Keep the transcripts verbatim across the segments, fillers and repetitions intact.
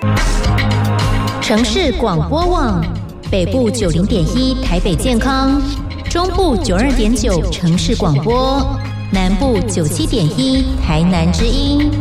城市广播网，北部九零点一台北健康，中部九二点九城市广播，南部九七点一台南之音。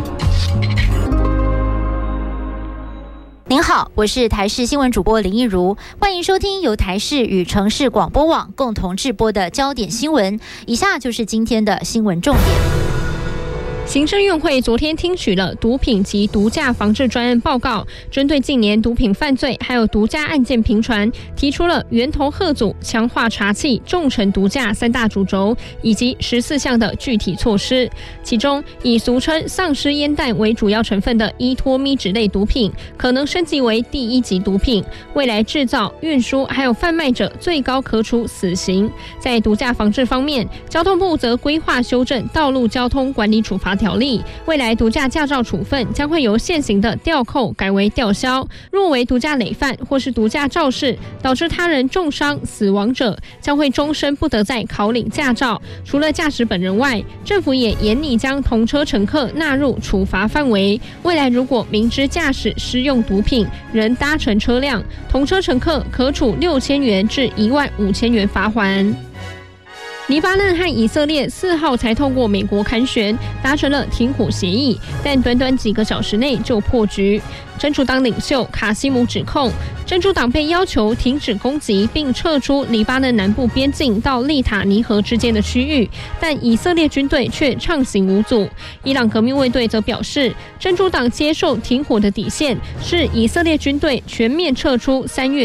您好，我是台视新闻主播林一如，欢迎收听由台视与城市广播网共同制播的焦点新闻。以下就是今天的新闻重点。 行政院会昨天听取了毒品及毒驾防治专案报告，针对近年毒品犯罪还有毒驾案件频传，提出了源头吓阻、强化查缉、重惩毒驾三大主轴，以及十四项的具体措施。其中，以俗称丧尸烟弹为主要成分的依托咪酯类毒品，可能升级为第一级毒品，未来制造、运输还有贩卖者最高可处死刑。在毒驾防治方面，交通部则规划修正道路交通管理处罚条例，未来毒驾驾照处分将会由现行的吊扣改为吊销，若为毒驾累犯或是毒驾肇事导致他人重伤死亡者，将会终身不得再考领驾照。除了驾驶本人外，政府也严拟将同车乘客纳入处罚范围，未来如果明知驾驶施用毒品仍搭乘车辆，同车乘客可处六千元至一万五千元罚锾。黎巴嫩和以色列四号才透过美国斡旋达成了停火协议，但短短几个小时内就破局。真主党领袖卡西姆指控真主党被要求停止攻击，并撤出黎巴嫩南部边境到利塔尼河之间的区域，但以色列军队却畅行无阻。伊朗革命卫队则表示，真主党接受停火的底线是以色列军队全面撤出三月